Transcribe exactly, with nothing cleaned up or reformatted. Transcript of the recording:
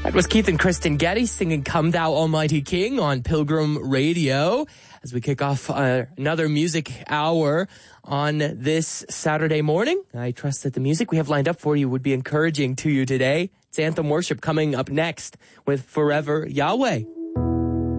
That was Keith and Kristen Getty singing Come Thou Almighty King on Pilgrim Radio as we kick off uh, another music hour on this Saturday morning. I trust that the music we have lined up for you would be encouraging to you today. It's Anthem Worship coming up next with Forever Yahweh.